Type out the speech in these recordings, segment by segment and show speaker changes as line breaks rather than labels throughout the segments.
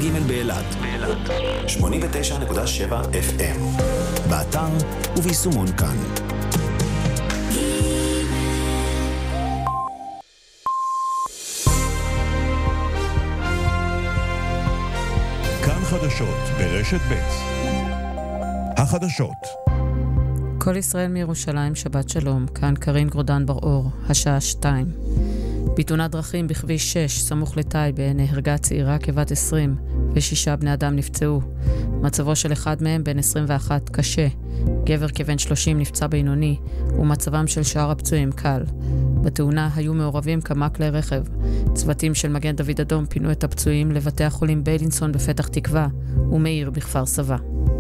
ג' באילת 89.7 FM באתר וביישומון כאן.
כאן חדשות ברשת ב'. החדשות.
כל ישראל מירושלים, שבת שלום. כאן קרין גרודן בר-אור, השעה 2. בתאונת דרכים בכביש 6, סמוך לטייבה, נהרגה צעירה כבת 20 ו6 בני אדם נפצעו. מצבו של אחד מהם, בן 21, קשה. גבר כבן 30 נפצע בינוני, ומצבם של שאר הפצועים קל. בתאונה היו מעורבים כמה כלי רכב. צוותים של מגן דוד אדום פינו את הפצועים לבתי החולים ביילינסון בפתח תקווה ומאיר בכפר סבא.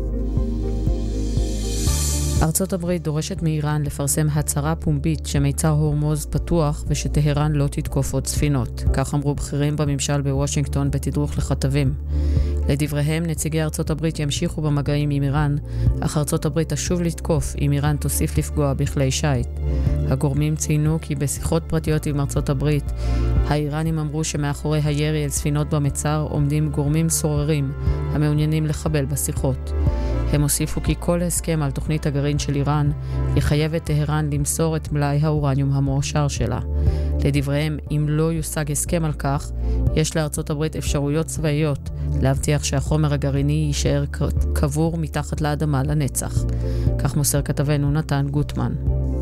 ארצות הברית דורשת מאיראן לפרסם הצהרה פומבית שמיצר הורמוז פתוח ושטהרן לא תתקוף עוד ספינות. כך אמרו בכירים בממשל בוושינגטון בתדרוך לכתבים. לדבריהם, נציגי ארצות הברית ימשיכו במגעים עם איראן, אך ארצות הברית תשוב לתקוף אם איראן תוסיף לפגוע בכלי שייט. הגורמים ציינו כי בשיחות פרטיות עם ארצות הברית, האיראנים אמרו שמאחורי הירי אל ספינות במצר עומדים גורמים סוררים המעוניינים לחבל בשיחות. הם הוסיפו כי כל הסכם על תוכנית הגרעין של איראן יחייב את טהרן למסור את מלאי האורניום המועשר שלה. לדבריהם, אם לא יושג הסכם על כך, יש לארצות הברית אפשרויות צבאיות להבטיח שהחומר הגרעיני יישאר קבור מתחת לאדמה לנצח. כך מוסר כתבנו נתן גוטמן.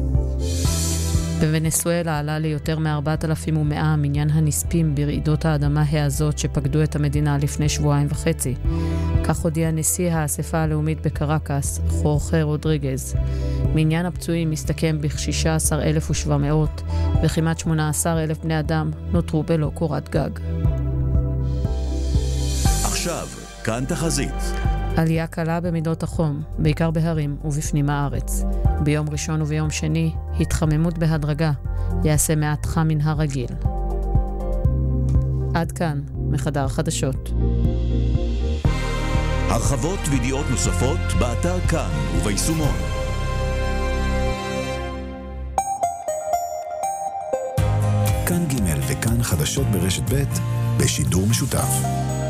בוונצואלה עלה ליותר מ-4,100 מניין הנספים ברעידות האדמה העזות שפקדו את המדינה לפני 2.5 שבועות. כך הודיע נשיא האספה הלאומית בקרקס, חורחה רודריגז. מניין הפצועים מסתכם ב-16,700 וכמעט 18,000 בני אדם נותרו בלא קורת גג.
עכשיו, כאן תחזית.
עלייה קלה במידות החום, בעיקר בהרים ובפנים הארץ. ביום ראשון וביום שני, התחממות בהדרגה, יעשה מעט חם מן הרגיל. עד כאן, מחדר חדשות.
הרחבות וידיעות נוספות באתר כאן וביישומון.
כאן ג' וכאן חדשות ברשת ב' בשידור משותף.